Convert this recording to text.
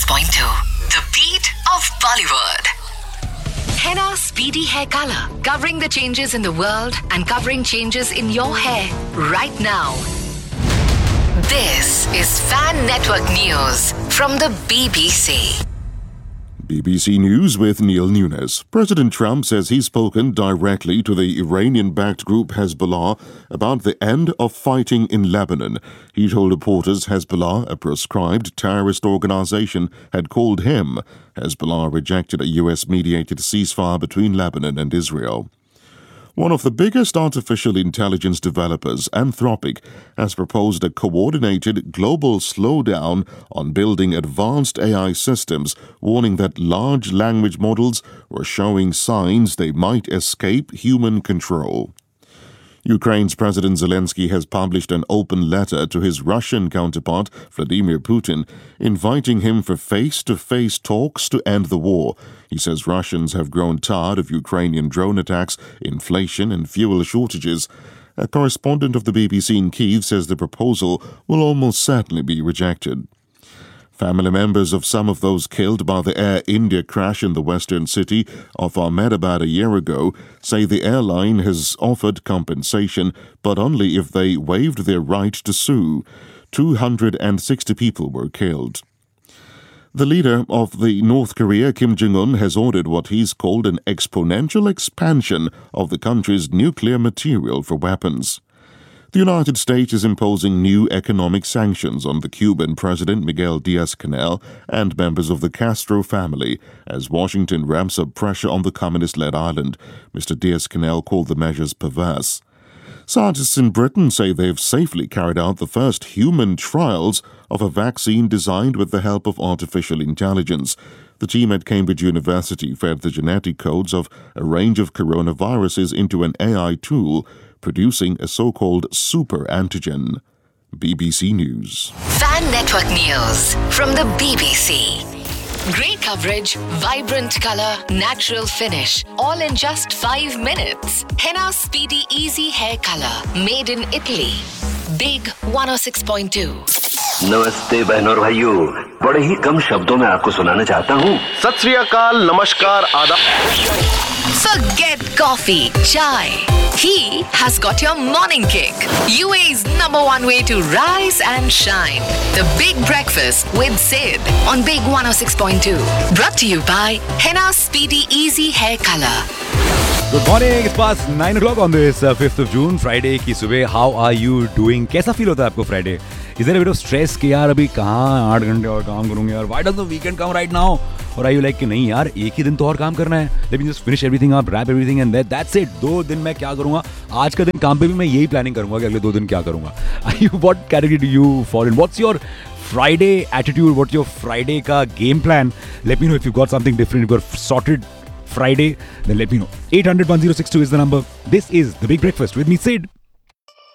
106.2, the beat of Bollywood. Henna Speedy Hair Color, covering the changes in the world and covering changes in your hair right now. This is Fan Network News from the BBC. BBC News with Neil Nunes. President Trump says he's spoken directly to the Iranian-backed group Hezbollah about the end of fighting in Lebanon. He told reporters Hezbollah, a proscribed terrorist organization, had called him. Hezbollah rejected a U.S.-mediated ceasefire between Lebanon and Israel. One of the biggest artificial intelligence developers, Anthropic, has proposed a coordinated global slowdown on building advanced AI systems, warning that large language models were showing signs they might escape human control. Ukraine's President Zelensky has published an open letter to his Russian counterpart, Vladimir Putin, inviting him for face-to-face talks to end the war. He says Russians have grown tired of Ukrainian drone attacks, inflation and fuel shortages. A correspondent of the BBC in Kyiv says the proposal will almost certainly be rejected. Family members of some of those killed by the Air India crash in the western city of Ahmedabad a year ago say the airline has offered compensation, but only if they waived their right to sue. 260 people were killed. The leader of the North Korea, Kim Jong-un, has ordered what he's called an exponential expansion of the country's nuclear material for weapons. The United States is imposing new economic sanctions on the Cuban President Miguel Diaz-Canel and members of the Castro family as Washington ramps up pressure on the communist-led island. Mr. Diaz-Canel called the measures perverse. Scientists in Britain say they've safely carried out the first human trials of a vaccine designed with the help of artificial intelligence. The team at Cambridge University fed the genetic codes of a range of coronaviruses into an AI tool, producing a so-called super antigen. BBC News. Fan Network News from the BBC. Great coverage, vibrant color, natural finish, all in just 5 minutes. Henna Speedy Easy Hair Color, made in Italy. Big 106.2. नमस्ते बहनों और भाइयों, बड़े ही कम शब्दों में आपको सुनाना चाहता हूँ। सत श्री अकाल, नमस्कार, आदाब। Forget coffee, chai. He has got your morning kick. UAE's #1 way to rise and shine. The Big Breakfast with Sid on Big 106.2. Brought to you by Henna Speedy Easy Hair Color. Good morning. It's past 9 o'clock on this 5th of June, Friday की सुबह. How are you doing? कैसा feel होता है आपको Friday? Is there a bit of stress कि यार अभी कहाँ 8 घंटे और काम करूँगा यार? Why does the weekend come right now? Or are you like कि नहीं यार एक ही दिन तो और काम करना है. Let me just finish everything up, wrap everything and that's it. 2 दिन मैं क्या करूँगा? आज का दिन काम पे भी मैं यही प्लानिंग करूँगा कि अगले 2 दिन क्या करूँगा. What category do you fall in? What's your Friday attitude? What's your Friday का game plan? Let me know if you've got something different. If you've got sorted Friday, then let me know. 800-1062 is the number. This is The Big Breakfast with me, Sid.